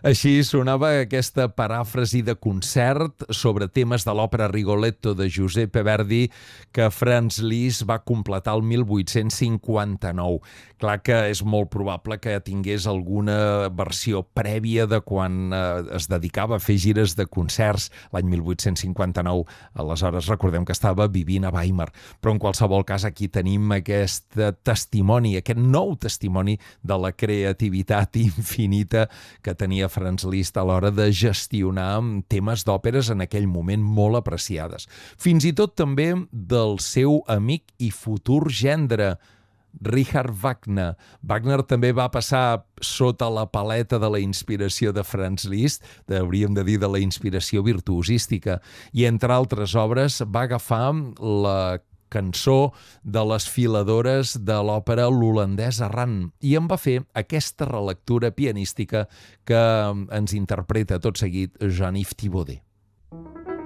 Així sonava aquesta paràfrasi de concert sobre temes de l'òpera Rigoletto de Giuseppe Verdi que Franz Liszt va completar el 1859. Clar que és molt probable que tingués alguna versió prèvia de quan es dedicava a fer gires de concerts l'any 1859. Aleshores recordem que estava vivint a Weimar. Però en qualsevol cas aquí tenim aquest testimoni, aquest nou testimoni de la creativitat infinita que tenia Franz Liszt a l'hora de gestionar temes d'òperes en aquell moment molt apreciades. Fins i tot també del seu amic i futur gendre, Richard Wagner. Wagner també va passar sota la paleta de la inspiració de Franz Liszt, hauríem de dir de la inspiració virtuosística, i entre altres obres va agafar la cançó de les filadores de l'òpera L'holandès errant i en va fer aquesta relectura pianística que ens interpreta tot seguit Jean-Yves Thibaudet.